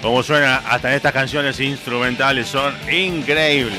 Como suena hasta en estas canciones instrumentales, son increíbles.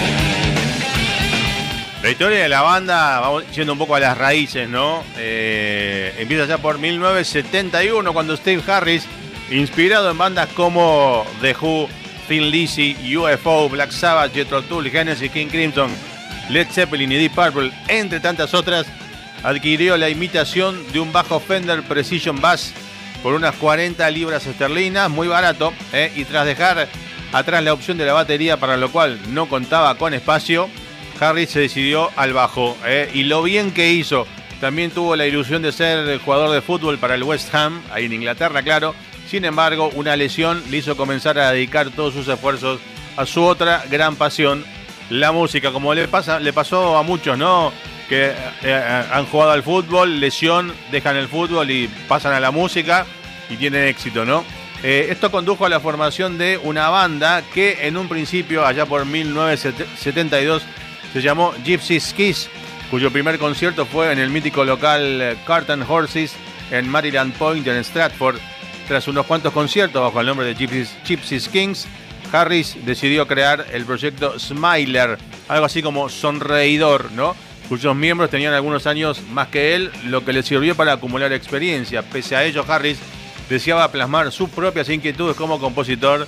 La historia de la banda, vamos yendo un poco a las raíces, ¿no? Empieza ya por 1971, cuando Steve Harris, inspirado en bandas como The Who, Thin Lizzy, UFO, Black Sabbath, Jethro Tull, Genesis, King Crimson, Led Zeppelin y Deep Purple, entre tantas otras, adquirió la imitación de un bajo Fender Precision Bass por unas 40 libras esterlinas, muy barato, y tras dejar atrás la opción de la batería, para lo cual no contaba con espacio, Harris se decidió al bajo, y lo bien que hizo. También tuvo la ilusión de ser jugador de fútbol para el West Ham, ahí en Inglaterra, claro. Sin embargo, una lesión le hizo comenzar a dedicar todos sus esfuerzos a su otra gran pasión, la música, como le pasó a muchos, ¿no? Que han jugado al fútbol, lesión, dejan el fútbol y pasan a la música y tienen éxito, ¿no? Esto condujo a la formación de una banda que en un principio, allá por 1972, se llamó Gypsy Kiss, cuyo primer concierto fue en el mítico local Cart and Horses en Maryland Point, en Stratford. Tras unos cuantos conciertos bajo el nombre de Gypsy Kings, Harris decidió crear el proyecto Smiler, algo así como sonreidor, ¿no? Cuyos miembros tenían algunos años más que él, lo que le sirvió para acumular experiencia. Pese a ello, Harris deseaba plasmar sus propias inquietudes como compositor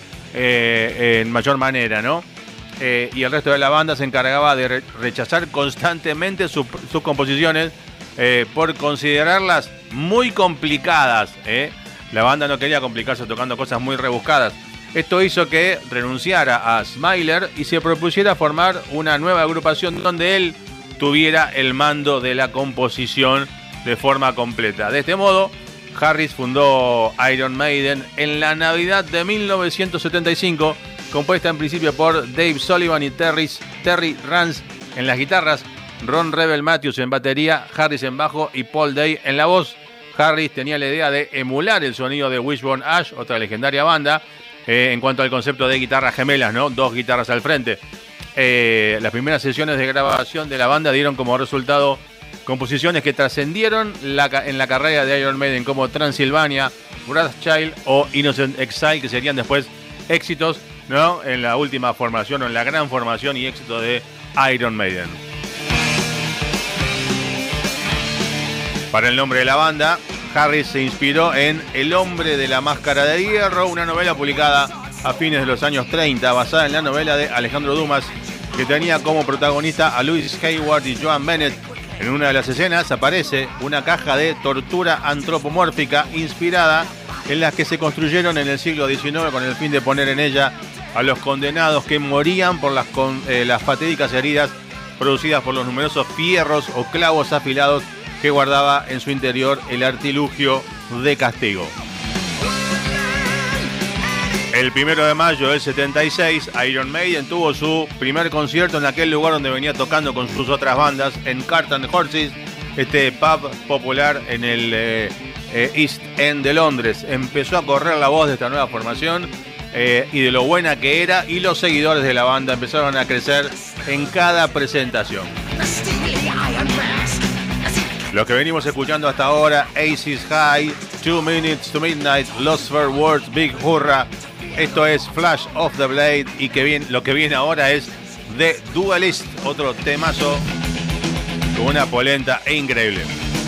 en mayor manera, ¿no? Y el resto de la banda se encargaba de rechazar constantemente sus composiciones por considerarlas muy complicadas. La banda no quería complicarse tocando cosas muy rebuscadas. Esto hizo que renunciara a Smiler y se propusiera formar una nueva agrupación donde él tuviera el mando de la composición de forma completa. De este modo, Harris fundó Iron Maiden en la Navidad de 1975, compuesta en principio por Dave Sullivan y Terry Rance en las guitarras, Ron Rebel Matthews en batería, Harris en bajo y Paul Day en la voz. Harris tenía la idea de emular el sonido de Wishbone Ash, otra legendaria banda, en cuanto al concepto de guitarras gemelas, ¿no? Dos guitarras al frente. Las primeras sesiones de grabación de la banda dieron como resultado composiciones que trascendieron en la carrera de Iron Maiden, como Transylvania, Wrathchild o Innocent Exile, que serían después éxitos, ¿no? En la última formación o en la gran formación y éxito de Iron Maiden. Para el nombre de la banda, Harris se inspiró en El hombre de la máscara de hierro, una novela publicada a fines de los años 30, basada en la novela de Alejandro Dumas, que tenía como protagonista a Louis Hayward y Joan Bennett. En una de las escenas aparece una caja de tortura antropomórfica inspirada en las que se construyeron en el siglo XIX con el fin de poner en ella a los condenados que morían por las fatídicas heridas producidas por los numerosos fierros o clavos afilados que guardaba en su interior el artilugio de castigo. El 1 de mayo del 76, Iron Maiden tuvo su primer concierto en aquel lugar donde venía tocando con sus otras bandas, en Cart and Horses, este pub popular en el East End de Londres. Empezó a correr la voz de esta nueva formación y de lo buena que era, y los seguidores de la banda empezaron a crecer en cada presentación. Lo que venimos escuchando hasta ahora: Aces High, 2 Minutes to Midnight, Lost for Words, Big Hurrah. Esto es Flash of the Blade, y lo que viene ahora es The Duelist, otro temazo con una polenta increíble.